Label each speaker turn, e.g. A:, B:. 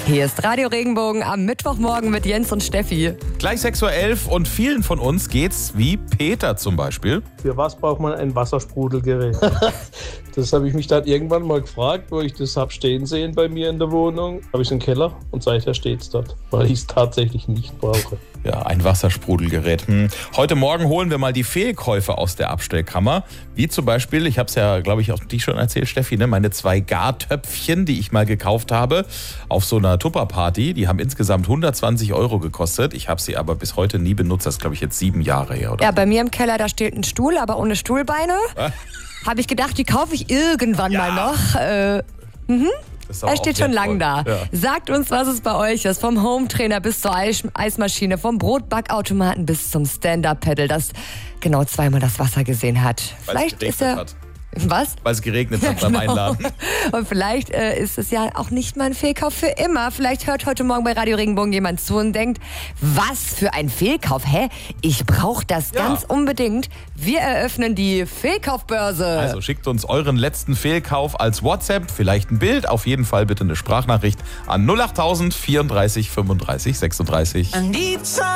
A: Hier ist Radio Regenbogen am Mittwochmorgen mit Jens und Steffi.
B: Gleich 6:11 Uhr und vielen von uns geht's wie Peter zum Beispiel.
C: Für was braucht man ein Wassersprudelgerät? Das habe ich mich dann irgendwann mal gefragt, wo ich das habe stehen sehen bei mir in der Wohnung. Habe ich es im Keller und seither steht es dort, weil ich es tatsächlich nicht brauche.
B: Ja, ein Wassersprudelgerät. Heute Morgen holen wir mal die Fehlkäufe aus der Abstellkammer. Wie zum Beispiel, ich habe es ja, glaube ich, auch dich schon erzählt, Steffi, ne? Meine 2 Gartöpfchen, die ich mal gekauft habe auf so einer Tupperparty. Die haben insgesamt 120 € gekostet. Ich habe sie aber bis heute nie benutzt. Das ist, glaube ich, jetzt 7 Jahre her, oder?
A: Ja, bei mir im Keller, da steht ein Stuhl, aber ohne Stuhlbeine. Habe ich gedacht, die kaufe ich irgendwann mal noch. Er steht schon lang da.
B: Ja.
A: Sagt uns, was es bei euch ist. Vom Hometrainer bis zur Eismaschine, vom Brotbackautomaten bis zum Stand-Up-Pedal, das genau zweimal das Wasser gesehen hat. Vielleicht ist er...
B: Hat.
A: Was?
B: Weil es geregnet hat beim Einladen.
A: Und vielleicht ist es ja auch nicht mal ein Fehlkauf für immer. Vielleicht hört heute Morgen bei Radio Regenbogen jemand zu und denkt, was für ein Fehlkauf? Hä? Ich brauche das ganz unbedingt. Wir eröffnen die Fehlkaufbörse.
B: Also schickt uns euren letzten Fehlkauf als WhatsApp, vielleicht ein Bild, auf jeden Fall bitte eine Sprachnachricht an 08000 34 35 36.